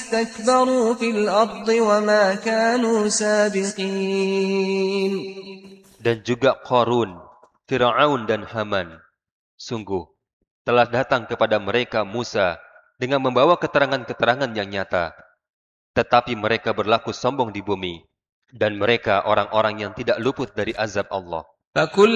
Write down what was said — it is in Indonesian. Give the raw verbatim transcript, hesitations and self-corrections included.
اسْتَكْبَرُوا فِي الْأَرْضِ وَمَا كَانُوا سَابِقِينَ. Dan juga Qarun, Fir'aun dan Haman. Sungguh, telah datang kepada mereka Musa dengan membawa keterangan-keterangan yang nyata. Tetapi mereka berlaku sombong di bumi. Dan mereka orang-orang yang tidak luput dari azab Allah.